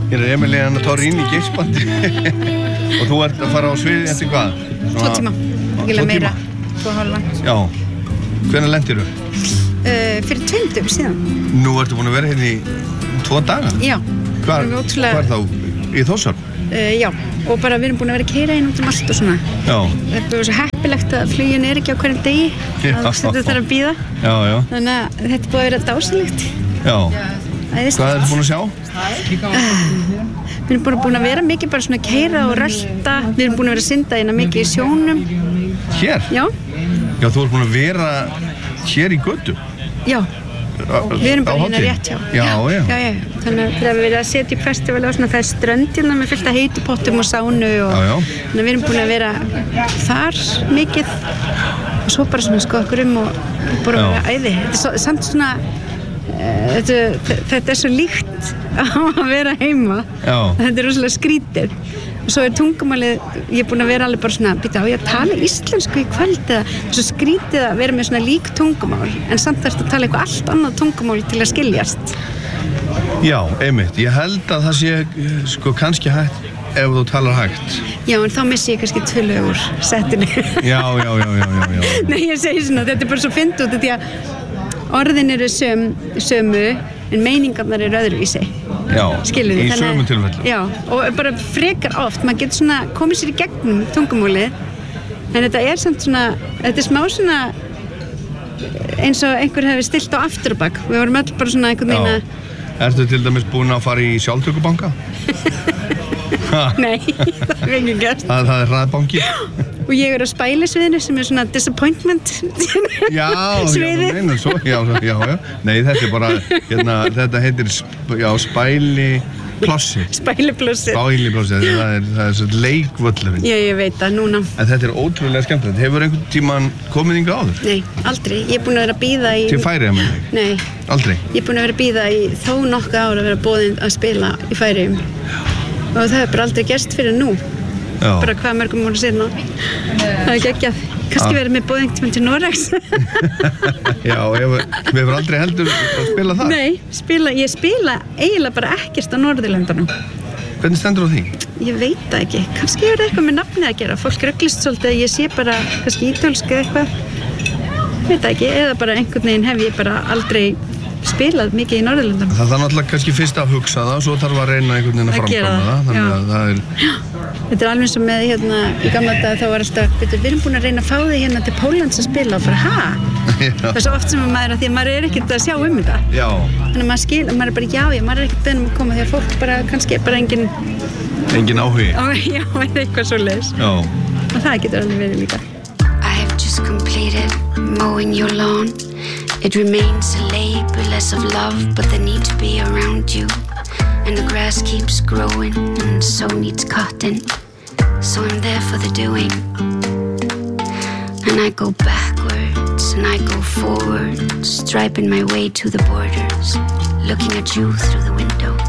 Hér Emiliana Torrini geispandi og þú ert að fara á svið eftir hvað? 2 tíma, ekki meira 2,5. Já. Hvenær lendirðu? Fyrir 2 dögum síðan. Nú ertu búin að vera hérna í 2 daga? Já. Hvar þá? Í Þórshöfn? Já, og bara við erum búin að vera að keyra inn út allt og svona. Já. Það var svo heppilegt að flugin ekki á hverjum degi. Það þarf að bíða. Já. Þannig að þetta er búið að vera dásalegt. Já. Hvað ertu búin að sjá? Við erum búin að vera mikið bara svona að keyra og rölta. Við erum búin að vera að synda hérna mikið í sjónum. Hér? Já. Já, þú ert búin að vera hér í götu? Já. Við erum bara hérna rétt hjá. Já. Þannig að þegar við erum að setja upp festivali og svona, það er strönd hérna með fullt af heitupottum og sánu og þannig að við erum búin að vera þar mikið og svo bara svona sko okkur og bara vera æði. Þetta er samt svona þetta er svo líkt að vera heima. Þetta er rosalega skrítið og svo er tungumálið, ég er búin að vera alveg bara svona býta á ég að tala íslensku í kvöld eða svo skrítið að vera með svona lík tungumál en samt þarfst að tala eitthvað allt annað tungumál til að skiljast. Já, einmitt, ég held að það sé sko kannski hægt ef þú talar hægt. Já, en þá missi ég kannski 2 lög úr settinu. Já. Nei, ég segi svona, þetta er bara svo fyndið út því að orðin eru sömu en meiningarnar eru öðruvísi. Já, skilur í sömu tilfellu. Já, og bara frekar oft, maður getur svona komið sér í gegnum tungumálið en þetta er samt svona, þetta er smá svona eins og einhver hefði stilt á afturbak. Við vorum öll bara svona einhvern veginn að... Ertu til dæmis búin að fara í sjálftökubanka? Nei, það er ekki gert. Það er hraðbanki. Og ég er á spælisviðinu sem er svona disappointment sviðið. Já. Nei, þetta er bara, þetta heitir spæliplossi. Spæliplossi. Það er svo leikvöllurinn. Já, ég veit það núna. En þetta er ótrúlega skemmtilegt. Hefur einhvern tímann komið hingað áður? Nei, aldrei. Ég er búin að vera að bíða í... Til Færeyja með þig? Nei. Aldrei? Ég er búin að vera að bíða í þó nokkuð ár að vera boðin að spila í Færeyjum. Og það er bara aldrei gerst fyrir nú. Já. Bara hvað mörgum múlið síðan á. Það er geggjað. Kannski verið með boðing til Noregs. Já, við hefur aldrei heldur að spila það? Nei, ég spila eiginlega bara ekkert á Norðurlöndunum. Hvernig stendur á því? Ég veit það ekki. Kannski er eitthvað með nafnið að gera. Fólk rugglist svolítið að ég sé bara kannski ítölsk eða eitthvað. Veit það ekki. Eða bara einhvern veginn hef ég bara aldrei spilað mikið í Norðurlöndunum. Það þarf náttúrulega kannski fyrst að hugsa það og svo þarf að reyna einhvern veginn að framkvæma það. Þannig að það er... Þetta er alveg eins og með hérna í gamla daga þá var alltaf, við erum búin að reyna að fá þig hérna til Póllands að spila og bara Það er svo oft sem maður að því að maður er ekkert að sjá þetta. Já. Þannig að maður er bara maður er ekkert beðinn að koma því að fólk bara kannski bara engin áhugi. Já, eða eitthvað svoleiðis. Já. Og það getur alveg verið líka. I have just completed mowing your lawn. It remains a label less of love, but the need to be around you. And the grass keeps growing, and so needs cutting. So I'm there for the doing. And I go backwards, and I go forwards, striping my way to the borders, looking at you through the window.